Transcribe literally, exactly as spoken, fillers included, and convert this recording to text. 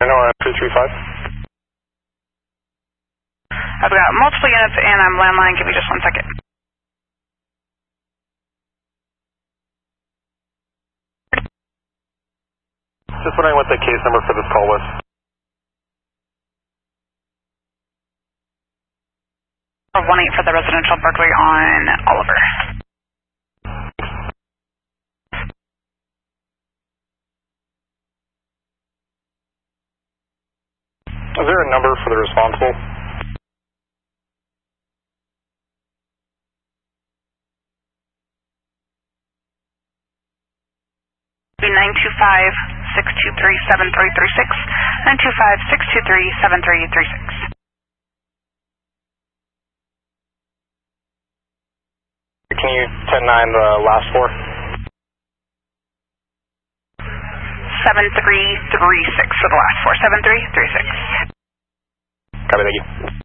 I know, uh, three three five. I've got multiple units and I'm landline. Give me just one second. Just wondering what the case number for this call was. one eight for the residential burglary on Oliver. Is there a number for the responsible? nine two five, six two three, seven three three six, nine two five, six two three, seven three three six. Can you ten nine the last four? seven three three six for the last four. seven three three six. Copy, thank you.